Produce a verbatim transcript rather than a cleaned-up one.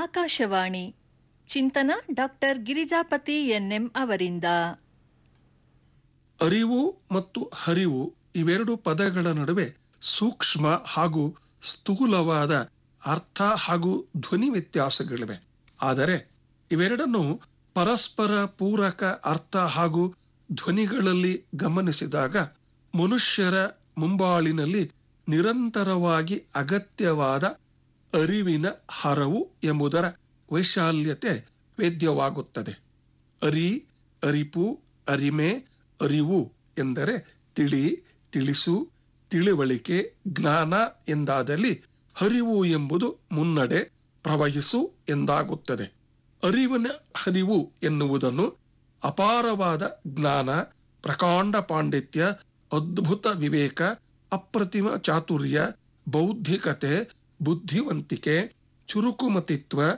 ಆಕಾಶವಾಣಿ ಚಿಂತನ doctor Girijapati N M ಅವರಿಂದ. ಅರಿವು ಮತ್ತು ಹರಿವು ಇವೆರಡು ಪದಗಳ ನಡುವೆ ಸೂಕ್ಷ್ಮ ಹಾಗೂ ಸ್ಥೂಲವಾದ ಅರ್ಥ ಹಾಗೂ ಧ್ವನಿ ವ್ಯತ್ಯಾಸಗಳಿವೆ. ಆದರೆ ಇವೆರಡನ್ನು ಪರಸ್ಪರ ಪೂರಕ ಅರ್ಥ ಹಾಗೂ ಧ್ವನಿಗಳಲ್ಲಿ ಗಮನಿಸಿದಾಗ ಮನುಷ್ಯರ ಮುಂಬಾಳಿನಲ್ಲಿ ನಿರಂತರವಾಗಿ ಅಗತ್ಯವಾದ ಅರಿವಿನ ಹರವು ಎಂಬುದರ ವೈಶಾಲ್ಯತೆ ವೇದ್ಯವಾಗುತ್ತದೆ. ಅರಿ, ಅರಿಪು, ಅರಿಮೆ, ಅರಿವು ಎಂದರೆ ತಿಳಿ, ತಿಳಿಸು, ತಿಳಿವಳಿಕೆ, ಜ್ಞಾನ ಎಂದಾದಲ್ಲಿ ಹರಿವು ಎಂಬುದು ಮುನ್ನಡೆ, ಪ್ರವಹಿಸು ಎಂದಾಗುತ್ತದೆ. ಅರಿವಿನ ಹರಿವು ಎನ್ನುವುದನ್ನು ಅಪಾರವಾದ ಜ್ಞಾನ, ಪ್ರಕಾಂಡ ಪಾಂಡಿತ್ಯ, ಅದ್ಭುತ ವಿವೇಕ, ಅಪ್ರತಿಮ ಚಾತುರ್ಯ, ಬೌದ್ಧಿಕತೆ, ಬುದ್ಧಿವಂತಿಕೆ, ಚುರುಕುಮತಿತ್ವ,